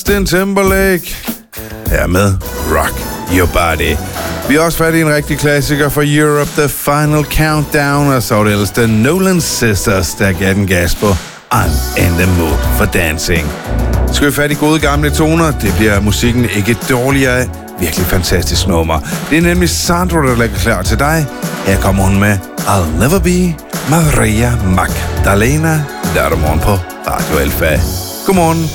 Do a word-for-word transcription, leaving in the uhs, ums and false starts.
Justin Timberlake er med Rock Your Body. Vi er også fat i en rigtig klassiker for Europe, The Final Countdown, og så er det ellers The Nolan Sisters, der gav den gas på I'm in the Mood for Dancing. Skal vi fat i gode gamle toner? Det bliver musikken ikke dårligere af. Virkelig fantastisk nummer. Det er nemlig Sandro, der lægger klar til dig. Her kommer hun med I'll Never Be Maria Magdalena. Der er du morgen på Radio Alfa. Godmorgen.